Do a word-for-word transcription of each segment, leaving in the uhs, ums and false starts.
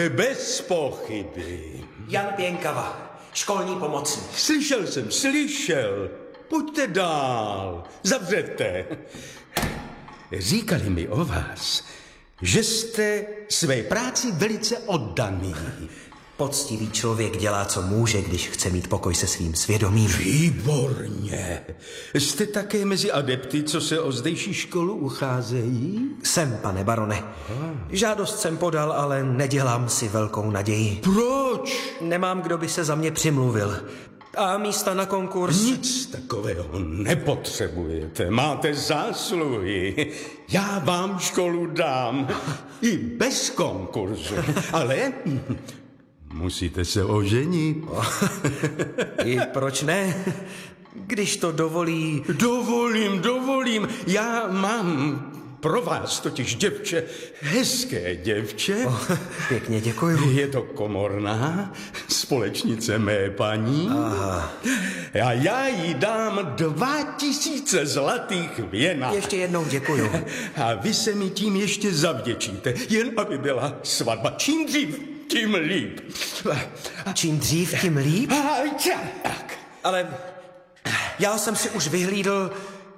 Bez pochyby. Jan Pěnkava, školní pomocník. Slyšel jsem, slyšel. Pojďte dál, zavřete. Říkali mi o vás, že jste své práci velice oddaný. Poctivý člověk dělá, co může, když chce mít pokoj se svým svědomím. Výborně. Jste také mezi adepty, co se o zdejší školu ucházejí? Jsem, pane barone. Žádost jsem podal, ale nedělám si velkou naději. Proč? Nemám, kdo by se za mě přimluvil. A místa na konkurs? Nic takového nepotřebujete. Máte zásluhy. Já vám školu dám. I bez konkurzu. Ale musíte se oženit. I proč ne? Když to dovolí... Dovolím, dovolím. Já mám pro vás totiž děvče, hezké děvče. Oh, pěkně děkuju. Je to komorná, společnice mé paní. Aha. A já jí dám dva tisíce zlatých věna. Ještě jednou děkuju. A vy se mi tím ještě zavděčíte, jen aby byla svatba. Čím dřív, tím líp. Čím dřív, tím líp? Tak. Ale já jsem si už vyhlídl...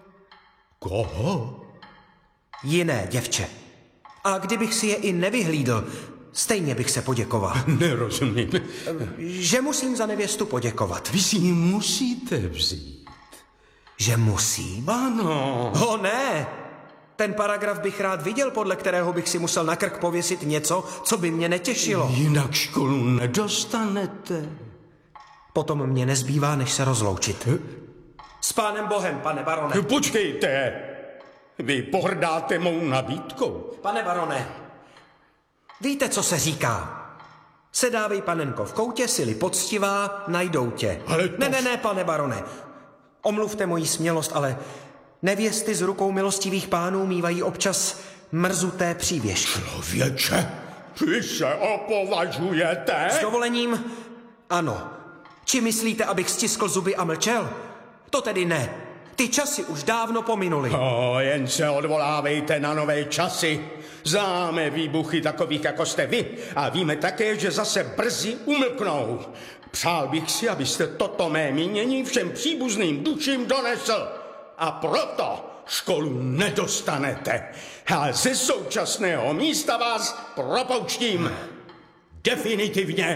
Koho? Jiné děvče. A kdybych si je i nevyhlídl, stejně bych se poděkoval. Nerozumím. Že musím za nevěstu poděkovat. Vy si ji musíte vzít. Že musím? Ano. O ne! Ten paragraf bych rád viděl, podle kterého bych si musel na krk pověsit něco, co by mě netěšilo. Jinak školu nedostanete. Potom mě nezbývá, než se rozloučit. S pánem Bohem, pane barone. Počkejte. Vy pohrdáte mou nabídkou. Pane barone, víte, co se říká? Sedávej, panenko, v koutě, sily poctivá, najdou tě. Ale to... Ne, ne, ne, pane barone. Omluvte moji smělost, ale nevěsty z rukou milostivých pánů mívají občas mrzuté přívěšky. Člověče, vy se opovažujete? S dovolením, ano. Či myslíte, abych stiskl zuby a mlčel? To tedy ne. Ty časy už dávno pominuly. O, jen se odvolávejte na nové časy. Známe výbuchy takových, jako jste vy. A víme také, že zase brzy umlknou. Přál bych si, abyste toto mé mínění všem příbuzným duším donesl. A proto školu nedostanete. A ze současného místa vás propouštím. Definitivně.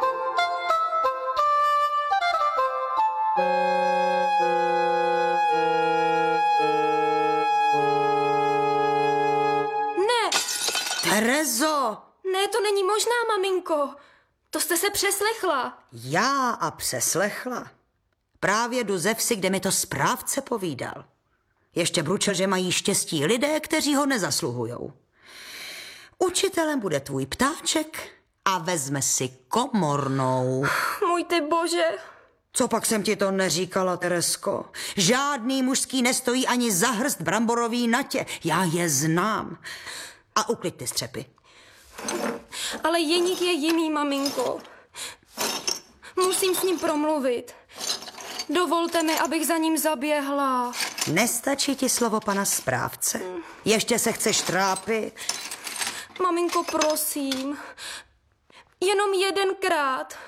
Terezo! Ne, to není možná, maminko. To jste se přeslechla. Já a přeslechla? Právě jdu ze vsi, kde mi to správce povídal. Ještě bručel, že mají štěstí lidé, kteří ho nezasluhujou. Učitelem bude tvůj ptáček a vezme si komornou. Můj ty bože. Co pak jsem ti to neříkala, Teresko? Žádný mužský nestojí ani za hrst bramborový na tě. Já je znám. A uklid ty střepy. Ale Jeník je jiný, maminko. Musím s ním promluvit. Dovolte mi, abych za ním zaběhla. Nestačí ti slovo pana správce? Ještě se chceš trápit? Maminko, prosím. Jenom jedenkrát.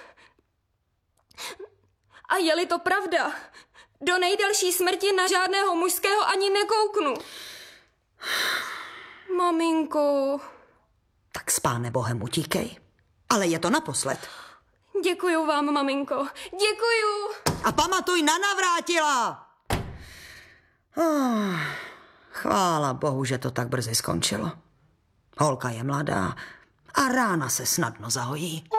A je-li to pravda, do nejdelší smrti na žádného mužského ani nekouknu. Maminko. Tak s páne Bohem utíkej. Ale je to naposled. Děkuju vám, maminko. Děkuju. A pamatuj na Navrátila. Oh, chvála Bohu, že to tak brzy skončilo. Holka je mladá a rána se snadno zahojí.